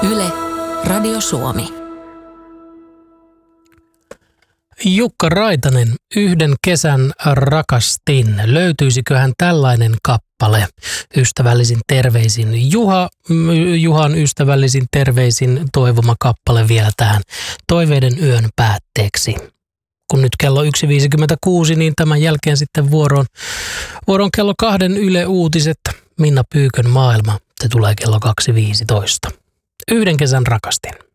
Yle, Radio Suomi. Jukka Raitanen, yhden kesän rakastin. Löytyisiköhän tällainen kappale? Ystävällisin terveisin Juhan ystävällisin terveisin toivoma kappale vielä tähän toiveiden yön päätteeksi. Kun nyt kello 1.56, niin tämän jälkeen sitten vuoroon kello 2 Yle Uutiset. Minna Pyykön maailma. Se tulee kello 2.15. Yhden kesän rakastin.